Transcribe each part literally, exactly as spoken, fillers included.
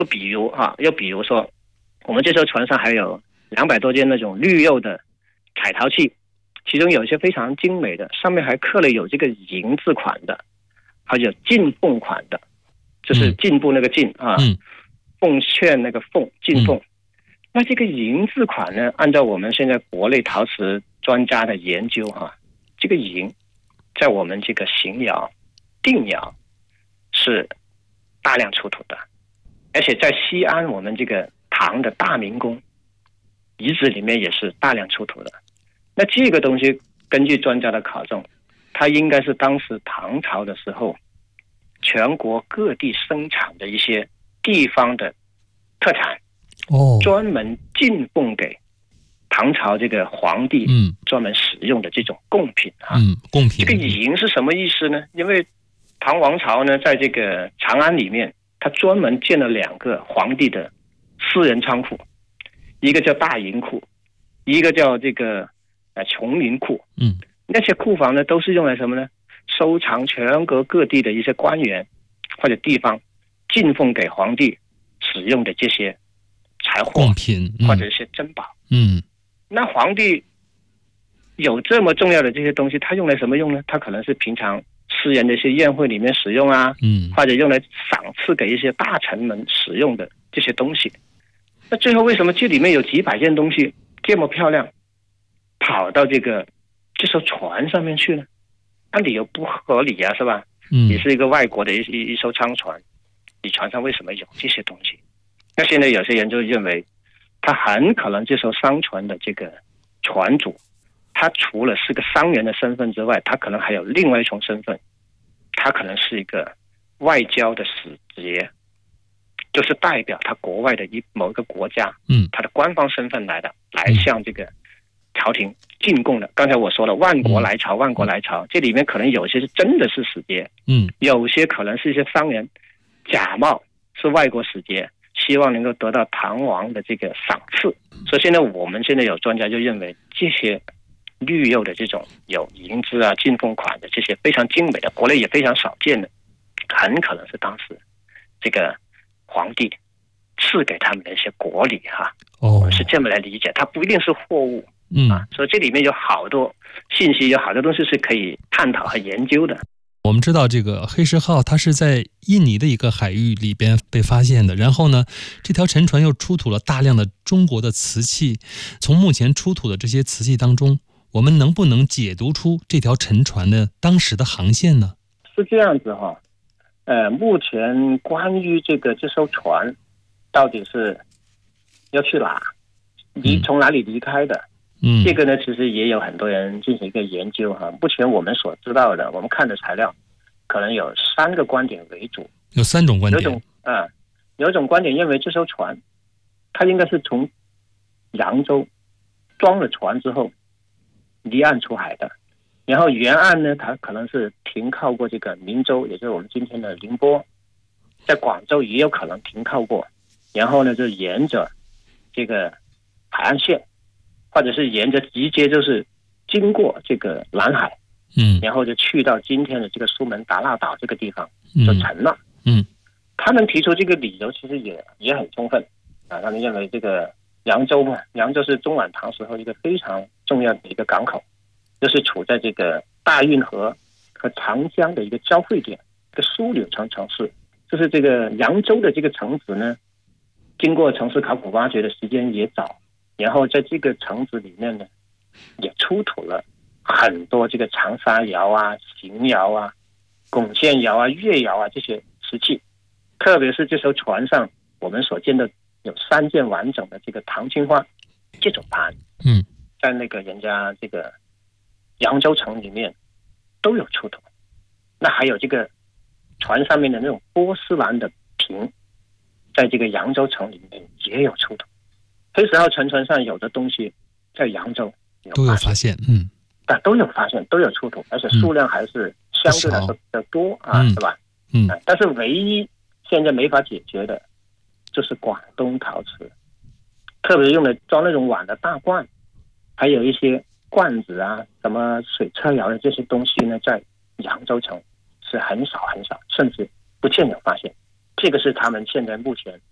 比如啊，又比如说，我们这艘船上还有两百多件那种绿釉的彩陶器，其中有一些非常精美的，上面还刻了有这个银字款的，还有进凤款的，就是进步那个进、嗯、啊， 嗯， 奉劝那个奉进凤、嗯。那这个银字款呢，按照我们现在国内陶瓷专家的研究啊，这个银在我们这个邢窑、定窑是大量出土的，而且在西安我们这个唐的大明宫遗址里面也是大量出土的。那这个东西根据专家的考证，它应该是当时唐朝的时候全国各地生产的一些地方的特产， 哦， 专门进贡给唐朝这个皇帝专门使用的这种贡品啊。 嗯，贡品。 这个银是什么意思呢？因为唐王朝呢，在这个长安里面，他专门建了两个皇帝的私人仓库，一个叫大银库，一个叫这个呃琼林库。 嗯， 那些库房呢，都是用来什么呢？收藏全国各地的一些官员或者地方进奉给皇帝使用的这些财货、 贡品、 嗯、或者一些珍宝。 嗯， 那皇帝有这么重要的这些东西，他用来什么用呢？他可能是平常私人的一些宴会里面使用啊， 嗯， 或者用来赏赐给一些大臣们使用的这些东西。那最后为什么这里面有几百件东西这么漂亮，跑到这个这艘船上面去呢？按理由不合理啊，是吧？ 嗯， 你是一个外国的一一一艘商船，你船上为什么有这些东西？那现在有些人就认为，他很可能这艘商船的这个船主，他除了是个商人的身份之外，他可能还有另外一重身份，他可能是一个外交的使节，就是代表他国外的一某一个国家， 嗯， 他的官方身份来的，来向这个朝廷进贡的。刚才我说了，万国来朝，万国来朝，这里面可能有些是真的是使节， 嗯， 有些可能是一些商人假冒是外国使节，希望能够得到唐王的这个赏赐。所以现在我们现在有专家就认为，这些绿釉的这种有银质啊、进贡款的这些非常精美的，国内也非常少见的，很可能是当时这个皇帝赐给他们的一些国礼哈。 哦， 是这么来理解，它不一定是货物。 嗯啊，所以这里面有好多信息，有好多东西是可以探讨和研究的。 我们知道这个黑石号它是在印尼的一个海域里边被发现的，然后呢，这条沉船又出土了大量的中国的瓷器。从目前出土的这些瓷器当中，我们能不能解读出这条沉船的当时的航线呢？ 是这样子哈，呃，目前关于这个这艘船到底是要去哪，离从哪里离开的？ 嗯， 这个呢，其实也有很多人进行一个研究哈。目前我们所知道的，我们看的材料，可能有三个观点为主。 有三种观点。 有一种啊、呃，有一种观点认为这艘船，它应该是从扬州装了船之后离岸出海的，然后沿岸呢，它可能是停靠过这个明州，也就是我们今天的宁波，在广州也有可能停靠过，然后呢，就沿着这个海岸线。或者是沿着直接就是经过这个南海， 嗯， 然后就去到今天的这个苏门答腊岛这个地方就沉了。 嗯， 他们提出这个理由其实也也很充分啊，他们认为这个扬州嘛，扬州是中晚唐时候一个非常重要的一个港口，就是处在这个大运河和长江的一个交汇点，一个枢纽城城市。就是这个扬州的这个城址呢，经过城市考古挖掘的时间也早。然后在这个城址里面呢，也出土了很多这个长沙窑啊、邢窑啊、巩县窑啊、越窑啊这些瓷器，特别是这艘船上我们所见的有三件完整的这个唐青花这种盘， 嗯， 在那个人家这个扬州城里面都有出土。那还有这个船上面的那种波斯兰的瓶，在这个扬州城里面也有出土。黑石号沉船上有的东西，在扬州有都有发现，嗯， 但都有发现，都有出土，而且数量还是相对来说比较多、嗯、啊，是吧？ 嗯、 啊，但是唯一现在没法解决的，就是广东陶瓷，特别用来装那种碗的大罐，还有一些罐子啊，什么水车窑的这些东西呢，在扬州城是很少很少，甚至不见有发现。这个是他们现在目前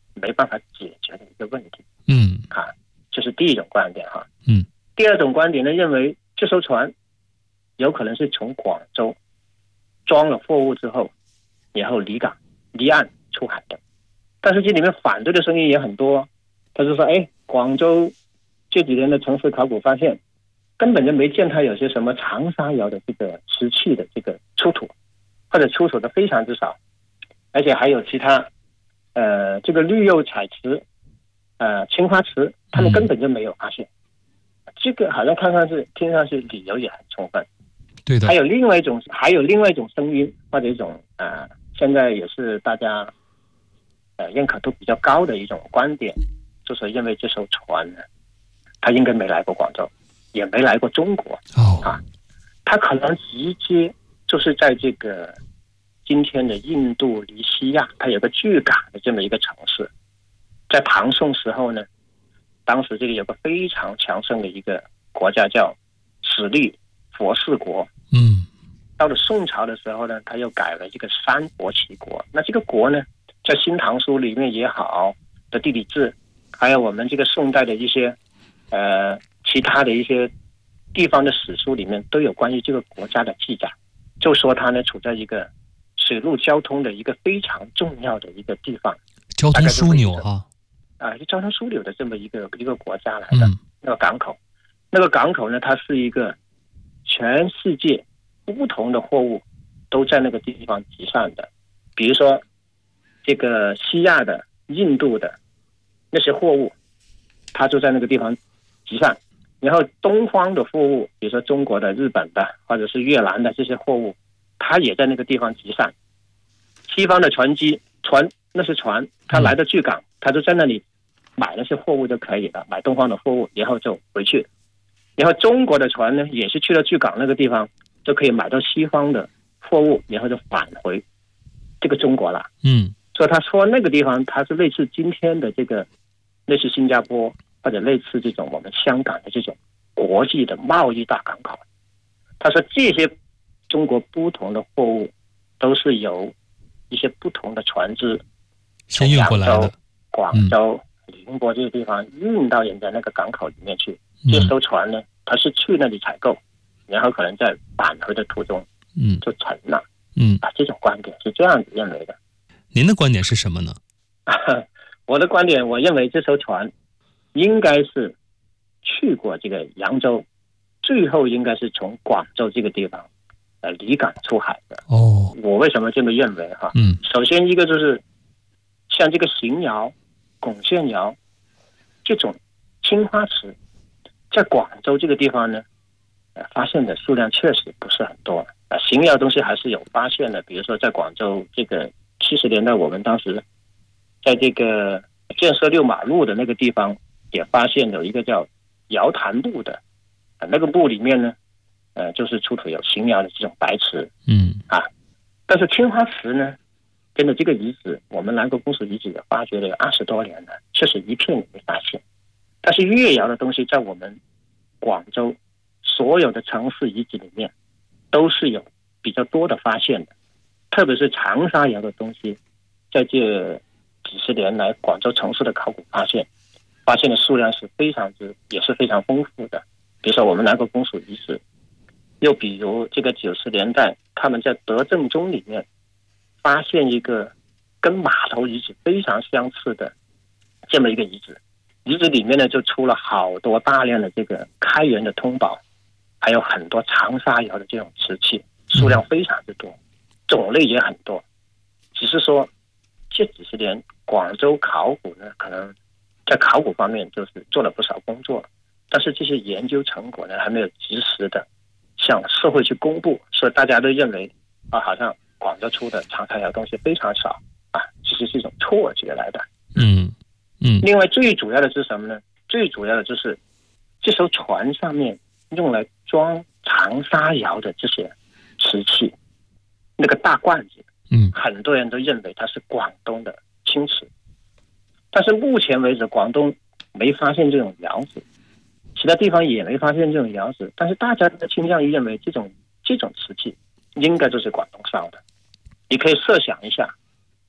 没办法解决的一个问题。 嗯， 啊，这是第一种观点哈。 嗯， 第二种观点呢，认为这艘船有可能是从广州装了货物之后，然后离港离岸出海的。但是这里面反对的声音也很多，他就说，哎，广州这几年的城市考古发现，根本就没见它有些什么长沙窑的这个瓷器的这个出土，或者出土的非常之少，而且还有其他，呃，这个绿釉彩瓷，呃，青花瓷，他们根本就没有发现。嗯、这个好像看上去听上去理由也很充分。 对的。 还有另外一种，还有另外一种声音，或者一种呃，现在也是大家呃认可度比较高的一种观点，就是认为这艘船呢，它应该没来过广州，也没来过中国。 哦啊，它可能直接就是在这个今天的印度尼西亚，它有个巨港的这么一个城市，在唐宋时候呢，当时这个有个非常强盛的一个国家叫史力佛氏国。 嗯， 到了宋朝的时候呢，他又改了这个三国齐国。那这个国呢，在《新唐书》里面也好的地理志，还有我们这个宋代的一些呃其他的一些地方的史书里面，都有关于这个国家的记载，就说它呢处在一个水陆交通的一个非常重要的一个地方， 交通枢纽哈。 啊，就交通枢纽的这么一个一个国家来的。 嗯， 那个港口，那个港口呢，它是一个全世界不同的货物都在那个地方集散的。比如说这个西亚的、印度的那些货物，它就在那个地方集散。然后东方的货物，比如说中国的、日本的或者是越南的这些货物，它也在那个地方集散。西方的船机船那是船，它来到巨港，它就在那里买那些货物就可以了，买东方的货物，然后就回去。然后中国的船呢，也是去了巨港那个地方，就可以买到西方的货物，然后就返回这个中国了。 嗯， 所以他说那个地方它是类似今天的这个，类似新加坡或者类似这种我们香港的这种国际的贸易大港口。他说这些中国不同的货物都是由一些不同的船只先运过来的， 广州、嗯、宁波这些地方运到人家那个港口里面去。这艘船呢，它是去那里采购，然后可能在返回的途中，嗯，就沉了。嗯，啊，这种观点是这样子认为的。 您的观点是什么呢？ 我的观点，我认为这艘船应该是去过这个扬州，最后应该是从广州这个地方呃离港出海的。哦，我为什么这么认为哈？嗯，首先一个就是像这个邢窑、拱线窑这种青花瓷，在广州这个地方呢，呃，发现的数量确实不是很多。啊，邢窑东西还是有发现的，比如说在广州这个七十年代，我们当时在这个建设六马路的那个地方也发现有一个叫窑坛墓的，啊，那个墓里面呢，呃，就是出土有邢窑的这种白瓷。嗯，啊，但是青花瓷呢，跟着这个遗址，我们南国公署遗址也发掘了有二十多年了，确实一片也没发现。但是越窑的东西在我们广州所有的城市遗址里面都是有比较多的发现的，特别是长沙窑的东西，在这几十年来广州城市的考古发现发现的数量是非常之也是非常丰富的。比如说我们南国公署遗址，又比如这个九十年代他们在德政中里面发现一个跟码头遗址非常相似的这么一个遗址，遗址里面呢就出了好多大量的这个开元的通宝，还有很多长沙窑的这种瓷器，数量非常之多，种类也很多。只是说这几十年广州考古呢，可能在考古方面就是做了不少工作，但是这些研究成果呢还没有及时的向社会去公布，所以大家都认为啊，好像广州出的长沙窑东西非常少啊，其实是一种错觉来的。嗯嗯。另外最主要的是什么呢？最主要的就是这艘船上面用来装长沙窑的这些瓷器，那个大罐子，嗯，很多人都认为它是广东的青瓷，但是目前为止广东没发现这种窑址，其他地方也没发现这种窑址，但是大家都倾向于认为这种这种瓷器应该就是广东烧的。你可以设想一下，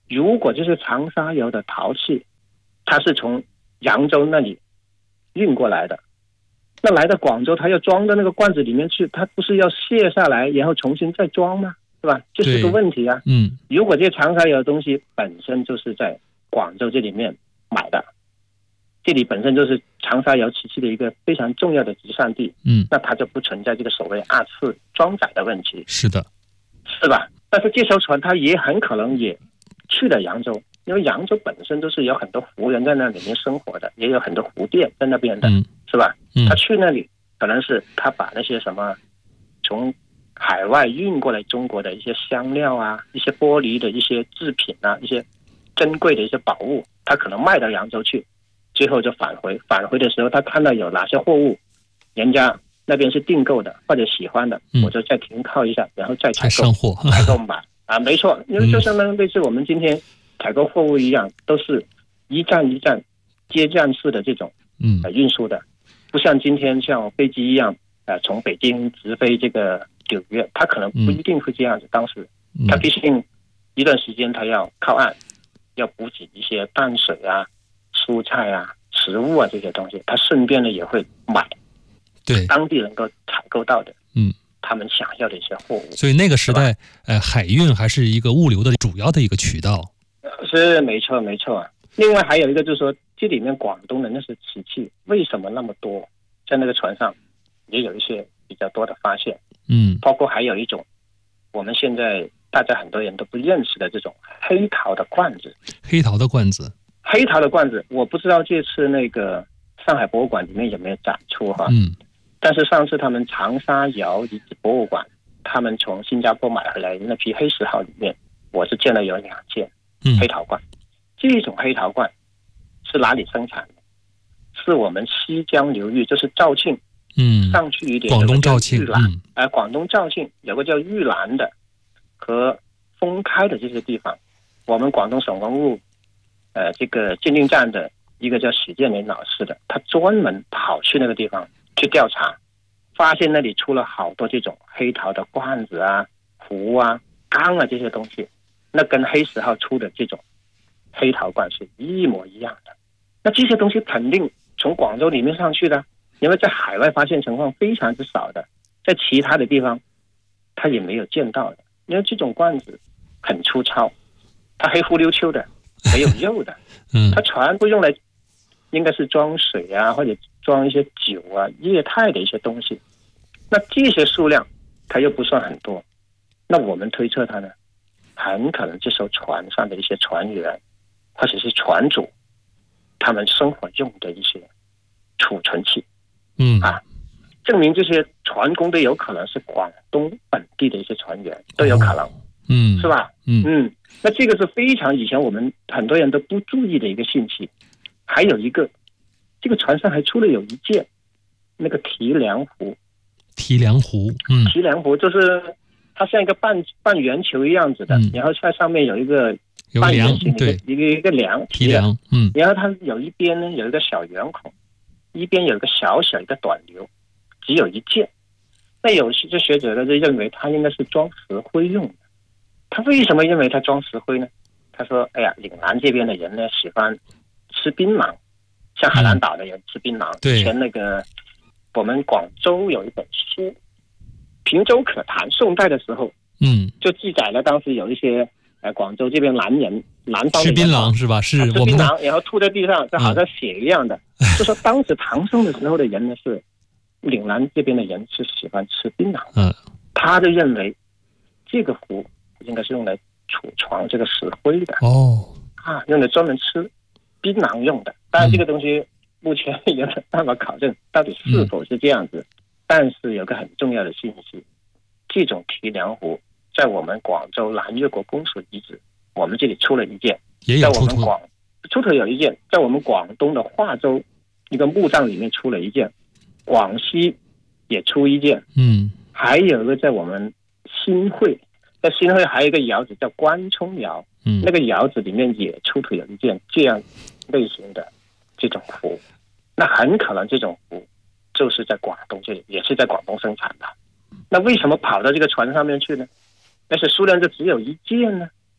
如果就是长沙窑的陶器，它是从扬州那里运过来的，那来到广州，它要装到那个罐子里面去，它不是要卸下来，然后重新再装吗？是吧？这是个问题啊。 嗯， 如果这些长沙窑的东西本身就是在广州这里面买的，这里本身就是长沙窑瓷器的一个非常重要的集散地， 嗯， 那它就不存在这个所谓二次装载的问题， 是的， 是吧？但是这艘船它也很可能也去了扬州，因为扬州本身都是有很多胡人在那里面生活的，也有很多胡店在那边的， 嗯、 是吧？ 嗯， 他去那里可能是他把那些什么从海外运过来中国的一些香料啊，一些玻璃的一些制品啊，一些珍贵的一些宝物，他可能卖到扬州去，最后就返回。返回的时候，他看到有哪些货物，人家那边是订购的或者喜欢的， 嗯、 我就再停靠一下，然后再采购上货， 采购买啊，没错，因为就相当于类似我们今天采购货物一样，都是一站一站接站式的这种嗯、 呃、运输的，不像今天像飞机一样，呃，从北京直飞这个纽约，它可能不一定会这样子。当时，它毕竟一段时间它要靠岸，要补给一些淡水啊、蔬菜啊、食物啊这些东西，它顺便呢也会买， 对当地能够采购到的， 嗯， 他们想要的一些货物。 所以那个时代，呃，海运还是一个物流的主要的一个渠道。 是没错没错。另外还有一个就是说，这里面广东的那些瓷器为什么那么多？在那个船上也有一些比较多的发现， 嗯， 包括还有一种我们现在大家很多人都不认识的这种黑陶的罐子。 黑陶的罐子， 黑陶的罐子，我不知道这次那个上海博物馆里面有没有展出哈。 嗯， 但是上次他们长沙窑遗址博物馆，他们从新加坡买回来那批黑石号里面，我是见了有两件黑陶罐。嗯、这种黑陶罐是哪里生产的？是我们西江流域，就是肇庆， 嗯， 上去一点， 广东肇庆， 嗯，哎、呃，广东肇庆有个叫玉兰的和丰开的这些地方，我们广东省文物，呃，这个鉴定站的一个叫许建林老师的，他专门跑去那个地方去调查，发现那里出了好多这种黑陶的罐子啊、壶啊、缸啊这些东西，那跟黑石号出的这种黑陶罐是一模一样的。那这些东西肯定从广州里面上去的，因为在海外发现情况非常之少的，在其他的地方他也没有见到的。因为这种罐子很粗糙，它黑乎溜秋的，没有釉的， 嗯， 它全部用来应该是装水啊，或者装一些酒啊、液态的一些东西。那这些数量它又不算很多，那我们推测它呢，很可能这艘船上的一些船员或者是船主，他们生活用的一些储存器， 嗯啊，证明这些船工都有可能是广东本地的一些船员，都有可能，哦、 嗯， 是吧？ 嗯嗯，那这个是非常以前我们很多人都不注意的一个信息。还有一个，这个船上还出了有一件那个提梁壶， 提梁壶，嗯， 提梁壶就是它像一个半半圆球一样子的， 嗯、 然后在上面有一个半圆形的一个一个梁， 提梁，嗯， 然后它有一边呢有一个小圆孔，一边有一个小小一个短流，只有一件。那有些学者呢就认为它应该是装石灰用的。他为什么认为它装石灰呢？他说：“哎呀，岭南这边的人呢喜欢吃槟榔，像海南岛的人吃槟榔。嗯、以前那个我们广州有一本书《平洲可谈》，宋代的时候， 嗯， 就记载了当时有一些呃广州这边南人南方的人吃槟榔是吧？是吃槟榔，然后吐在地上，就好像血一样的。 嗯、 就说当时唐宋的时候的人呢是。”岭南这边的人是喜欢吃槟榔， 嗯， 他就认为这个壶应该是用来储藏这个石灰的哦， 啊，用来专门吃槟榔用的。当然，这个东西目前也没有办法考证到底是否是这样子，嗯、但是有个很重要的信息，这种提梁壶在我们广州南越国公署遗址，我们这里出了一件， 也有在我们广出土有一件，在我们广东的化州一个墓葬里面出了一件。广西也出一件， 嗯， 还有一个在我们新会，在新会还有一个窑子叫关冲窑， 嗯， 那个窑子里面也出土有一件这样类型的这种壶，那很可能这种壶就是在广东这里，也是在广东生产的。那为什么跑到这个船上面去呢？但是数量就只有一件呢？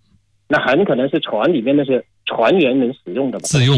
那很可能是船里面那些船员能使用的嘛， 自用